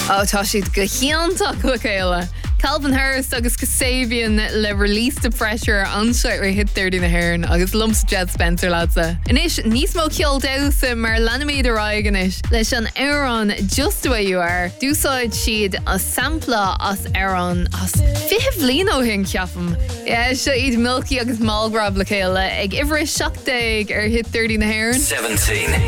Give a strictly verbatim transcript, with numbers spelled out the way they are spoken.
Ó tá siad go cheantach le chéile. Calvin Harris agus Kasabian le Release the Pressure anseo ar hit thirty na haireann agus lumps Jed Spencer lása. Inis níos mó ceol dausa mar lenaméid araigenis leis an Aaron Just the Way You Are. Dúsáid siad a sampla as Aaron as fih líno hin ceafam. Yeah, seo iad Milky agus Malgrab le chéile ag ihre seachtaigh ar hit thirty na haireann. seventeen